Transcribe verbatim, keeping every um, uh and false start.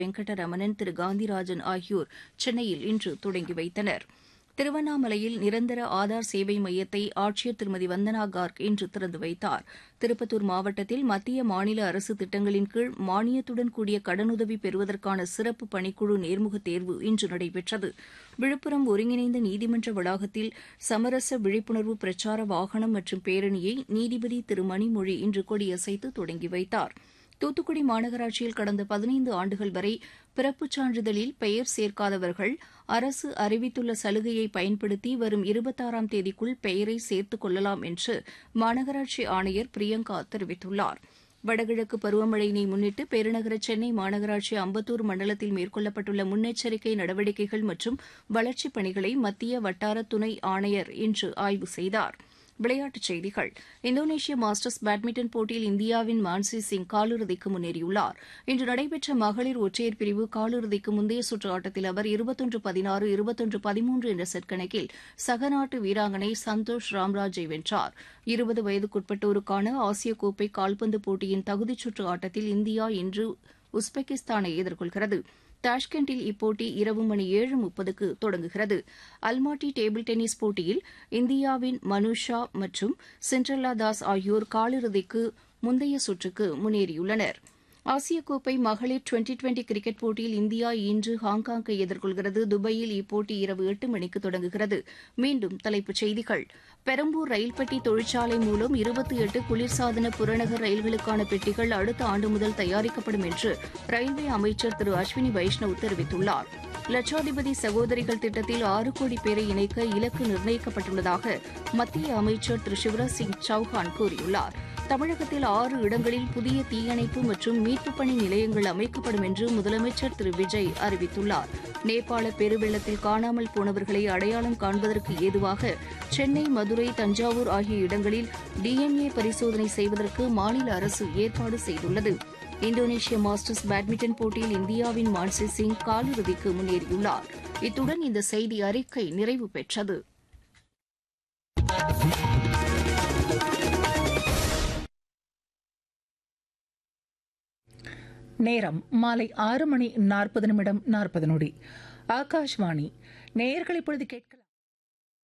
வெங்கடரமணன், திரு காந்திராஜன் ஆகியோர் சென்னையில் இன்று தொடங்கி வைத்தனர். திருவண்ணாமலையில் நிரந்தர ஆதார் சேவை மையத்தை ஆட்சியர் திருமதி வந்தனா கார்க் இன்று திறந்து வைத்தார். திருப்பத்தூர் மாவட்டத்தில் மத்திய மாநில அரசு திட்டங்களின் கீழ் மானியத்துடன் கூடிய கடனுதவி பெறுவதற்கான சிறப்பு பணிக்குழு நேர்முகத் தேர்வு இன்று நடைபெற்றது. விழுப்புரம் ஒருங்கிணைந்த நீதிமன்ற வளாகத்தில் சமரச விழிப்புணர்வு பிரச்சார வாகனம் மற்றும் பேரணியை நீதிபதி திரு மணிமொழி இன்று கொடியசைத்து தொடங்கி வைத்தார். தூத்துக்குடி மாநகராட்சியில் கடந்த பதினைந்து ஆண்டுகள் வரை பிறப்புச் சான்றிதழில் பெயர் சேர்க்காதவர்கள் அரசு அறிவித்துள்ள சலுகையை பயன்படுத்தி வரும் இருபத்தாறாம் தேதிக்குள் பெயரை சேர்த்துக் கொள்ளலாம் என்று மாநகராட்சி ஆணையர் பிரியங்கா தெரிவித்துள்ளார். வடகிழக்கு பருவமழையினை முன்னிட்டு பெருநகர சென்னை மாநகராட்சி அம்பத்தூர் மண்டலத்தில் மேற்கொள்ளப்பட்டுள்ள முன்னெச்சரிக்கை நடவடிக்கைகள் மற்றும் வளர்ச்சிப் பணிகளை மத்திய வட்டார துணை ஆணையர் இன்று ஆய்வு செய்தார். விளையாட்டுச் செய்திகள். இந்தோனேஷிய மாஸ்டர்ஸ் பேட்மிண்டன் போட்டியில் இந்தியாவின் மான்சி சிங் காலிறுதிக்கு முன்னேறியுள்ளார். இன்று நடைபெற்ற மகளிர் ஒற்றையர் பிரிவு காலிறுதிக்கு முந்தைய சுற்று ஆட்டத்தில் அவர் இருபத்தொன்று பதினாறு இருபத்தொன்று பதிமூன்று என்ற செட் கணக்கில் சகநாட்டு வீராங்கனை சந்தோஷ் ராம்ராஜை வென்றார். இருபது வயதுக்குட்பட்டோருக்கான ஆசிய கோப்பை கால்பந்து போட்டியின் தகுதிச் சுற்று ஆட்டத்தில் இந்தியா இன்று உஸ்பெகிஸ்தானை எதிர்கொள்கிறது. தாஷ்கண்டில் இப்போட்டி இரவு மணி ஏழு முப்பதுக்கு தொடங்குகிறது. அல்மாட்டி டேபிள் டென்னிஸ் போட்டியில் இந்தியாவின் மனுஷா மற்றும் சிண்ட்ரெல்லா தாஸ் ஆகியோர் காலிறுதிக்கு முந்தைய சுற்றுக்கு முன்னேறியுள்ளனர். ஆசிய கோப்பை மகளிர் டுவெண்டி டுவெண்டி கிரிக்கெட் போட்டியில் இந்தியா இன்று ஹாங்காங்கை எதிர்கொள்கிறது. துபாயில் இப்போட்டி இரவு எட்டு மணிக்கு தொடங்குகிறது. மீண்டும் தலைப்புச் செய்திகள். பெரம்பூர் ரயில் பெட்டி தொழிற்சாலை மூலம் இருபத்தி எட்டு குளிர்சாதன புறநகர் ரயில்களுக்கான பெட்டிகள் அடுத்த ஆண்டு முதல் தயாரிக்கப்படும் என்று ரயில்வே அமைச்சர் திரு அஸ்வினி வைஷ்ணவ் தெரிவித்துள்ளார். லட்சாதிபதி சகோதரிகள் திட்டத்தில் ஆறு கோடி பேரை இணைக்க இலக்கு நிர்ணயிக்கப்பட்டுள்ளதாக மத்திய அமைச்சர் திரு சிவராஜ் சிங் சௌஹான் கூறியுள்ளார். தமிழகத்தில் ஆறு இடங்களில் புதிய தீயணைப்பு மற்றும் மீட்புப் பணி நிலையங்கள் அமைக்கப்படும் என்று முதலமைச்சர் திரு விஜய் அறிவித்துள்ளார். நேபாள பெருவெள்ளத்தில் காணாமல் போனவர்களை அடையாளம் காண்பதற்கு ஏதுவாக சென்னை, மதுரை, தஞ்சாவூர் ஆகிய இடங்களில் டிஎன்ஏ பரிசோதனை செய்வதற்கு மாநில அரசு ஏற்பாடு செய்துள்ளது. இந்தோனேஷிய மாஸ்டர்ஸ் பேட்மிண்டன் போட்டியில் இந்தியாவின் மான்சி சிங் காலிறுதிக்கு முன்னேறியுள்ளார். இத்துடன் இந்த செய்தி அறிக்கை நிறைவு பெற்றது. நேரம் மாலை ஆறு மணி நாற்பது நிமிடம் நாற்பது நொடி. ஆகாஷ்வாணி. நேயர்கள் இப்பொழுது கேட்கலாம்.